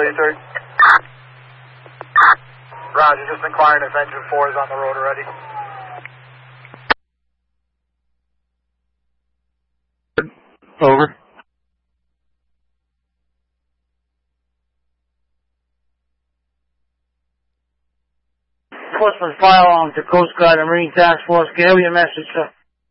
Charlie 3. Roger, just inquiring if engine 4 is on the road already. Over. Enforcement firearm to Coast Guard and Marine Task Force. Give me a message, sir.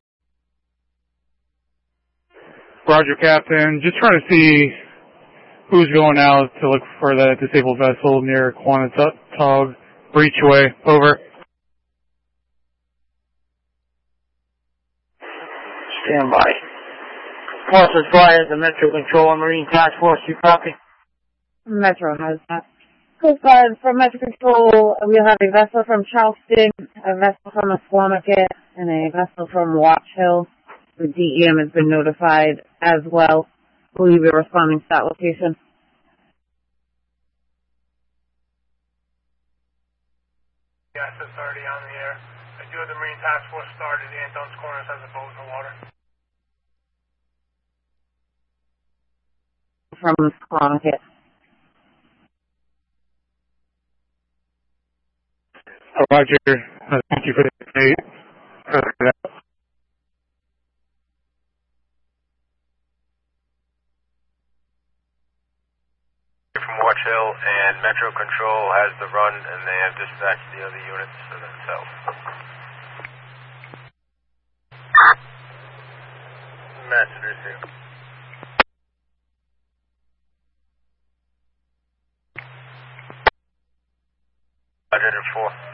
Roger, Captain. Just trying to see who's going out to look for that disabled vessel near Quanatog Breachway. Over. Stand by. Enforcement fire to Metro Control and Marine Task Force. You copy? Metro has that. Coast Guard from Metro Control, we'll have a vessel from Charleston, a vessel from Esquamicut, and a vessel from Watch Hill. The DEM has been notified as well. Will you be responding to that location? Yes, it's already on the air. I do have the Marine Task Force started. Antone's Corners has a boat in the water. From Esquamicut. Roger. Thank you for the update. From Watch Hill, and Metro Control has the run, and they have dispatched the other units to themselves. Messengers here. 504.